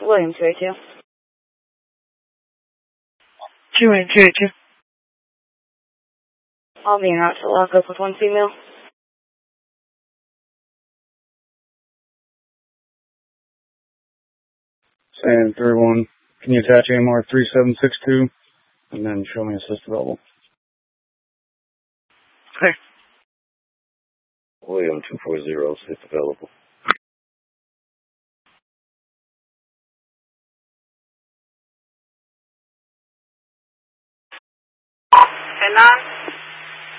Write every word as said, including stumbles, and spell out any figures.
William, two eight two. two eight two eight two. I'll be en route to lock up with one female. Sand three one. Can you attach A M R three seven six two and then show me assist available? Clear. William two four zero, assist available. ten nine.